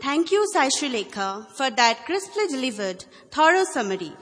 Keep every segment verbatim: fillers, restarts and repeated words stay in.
Thank you, Sai Srilekha, for that crisply delivered, thorough summary.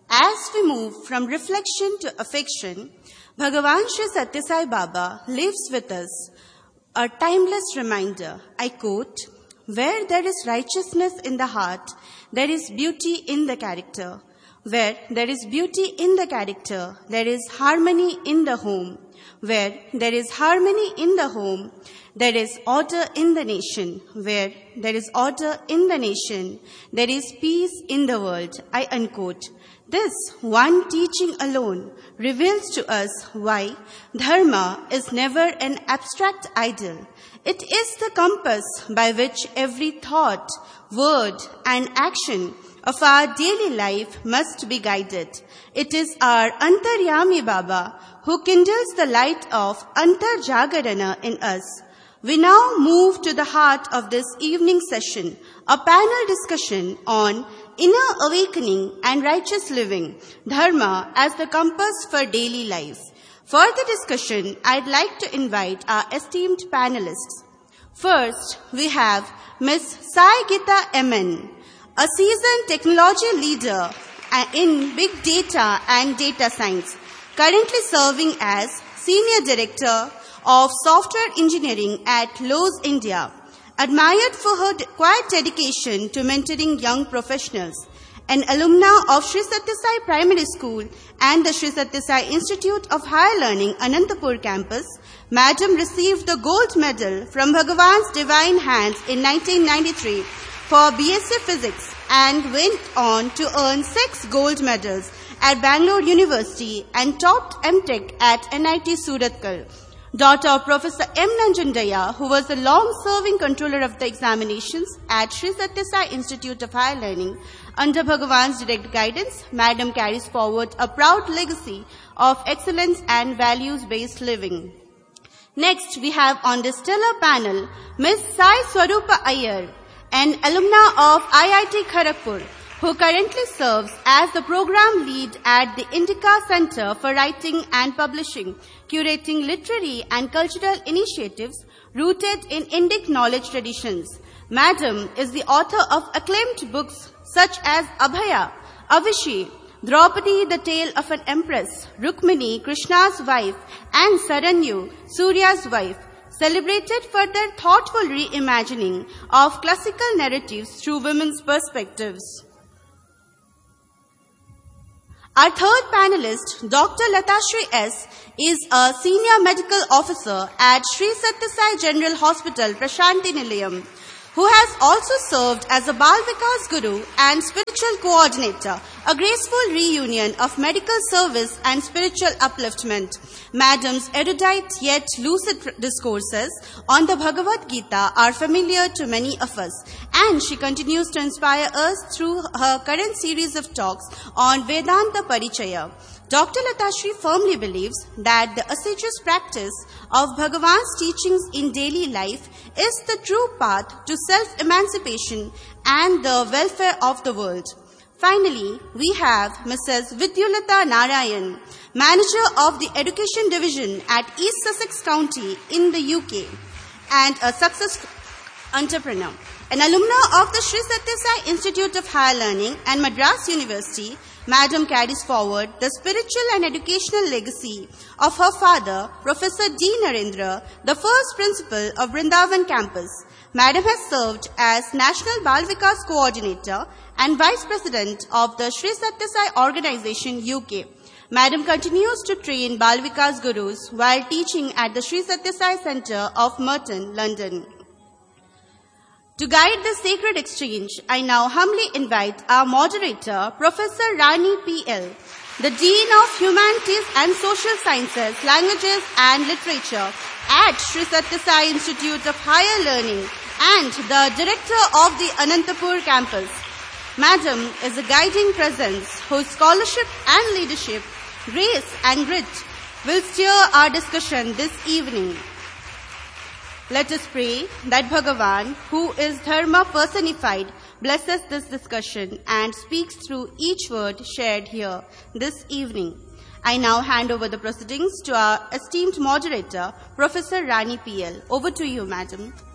As we move from reflection to affection, Bhagavan Sri Sathya Sai Baba lives with us, a timeless reminder. I quote, "Where there is righteousness in the heart, there is beauty in the character. Where there is beauty in the character, there is harmony in the home. Where there is harmony in the home, there is order in the nation. Where there is order in the nation, there is peace in the world." I unquote. This one teaching alone reveals to us why dharma is never an abstract ideal. It is the compass by which every thought, word, and action of our daily life must be guided. It is our Antaryami Baba who kindles the light of Antarjagarana in us. We now move to the heart of this evening session, a panel discussion on inner awakening and righteous living, dharma as the compass for daily life. For the discussion, I'd like to invite our esteemed panelists. First, we have Miz Sai Gita M N, a seasoned technology leader in big data and data science, currently serving as Senior Director of Software Engineering at Lowe's India, admired for her quiet dedication to mentoring young professionals. An alumna of Sri Sathya Sai Primary School and the Sri Sathya Sai Institute of Higher Learning, Anantapur campus, Madam received the gold medal from Bhagavan's divine hands in nineteen ninety-three for B S c Physics and went on to earn six gold medals at Bangalore University and topped M Tech at N I T Surathkal. Daughter of Professor M. Nanjandaya, who was the long-serving controller of the examinations at Sri Sathya Sai Institute of Higher Learning, under Bhagavan's direct guidance, Madam carries forward a proud legacy of excellence and values-based living. Next, we have on the stellar panel, Miz Sai Swarupa Iyer, an alumna of I I T Kharagpur, who currently serves as the program lead at the Indica Center for Writing and Publishing, curating literary and cultural initiatives rooted in Indic knowledge traditions. Madam is the author of acclaimed books such as Abhaya, Avishi, Draupadi, the Tale of an Empress, Rukmini, Krishna's wife, and Saranyu, Surya's wife, celebrated for their thoughtful reimagining of classical narratives through women's perspectives. Our third panelist, Doctor Latashri S., is a senior medical officer at Sri Sathya Sai General Hospital, Prashanti Nilayam, who has also served as a Bal Vikas Guru and spiritual coordinator, a graceful reunion of medical service and spiritual upliftment. Madam's erudite yet lucid discourses on the Bhagavad Gita are familiar to many of us, and she continues to inspire us through her current series of talks on Vedanta Parichaya. Doctor Latashri firmly believes that the assiduous practice of Bhagavan's teachings in daily life is the true path to self-emancipation and the welfare of the world. Finally, we have Missus Vidyulata Narayan, Manager of the Education Division at East Sussex County in the U K, and a successful entrepreneur. An alumna of the Sri Sathya Sai Institute of Higher Learning and Madras University, Madam carries forward the spiritual and educational legacy of her father, Professor D. Narendra, the first principal of Vrindavan campus. Madam has served as National Bal Vikas Coordinator and Vice President of the Sri Sathya Sai Organization, U K. Madam continues to train Bal Vikas Gurus while teaching at the Sri Sathya Sai Centre of Merton, London. To guide the sacred exchange, I now humbly invite our moderator, Professor Rani P L, the Dean of Humanities and Social Sciences, Languages and Literature at Sri Sathya Sai Institute of Higher Learning and the Director of the Anantapur campus. Madam is a guiding presence whose scholarship and leadership, grace and grit will steer our discussion this evening. Let us pray that Bhagavan, who is Dharma personified, blesses this discussion and speaks through each word shared here this evening. I now hand over the proceedings to our esteemed moderator, Professor Rani P L. Over to you, Madam.